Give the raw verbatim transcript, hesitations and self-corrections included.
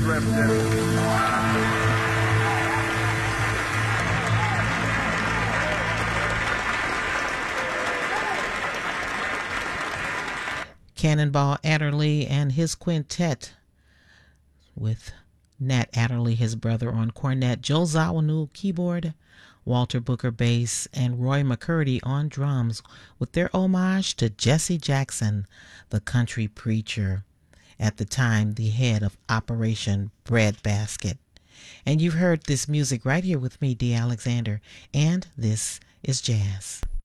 Tennessee representative. Cannonball Adderley and his quintet with Nat Adderley, his brother, on cornet, Joe Zawinul keyboard, Walter Booker bass, and Roy McCurdy on drums with their homage to Jesse Jackson, the country preacher, at the time the head of Operation Breadbasket. And you've heard this music right here with me, Dee Alexander, and this is jazz.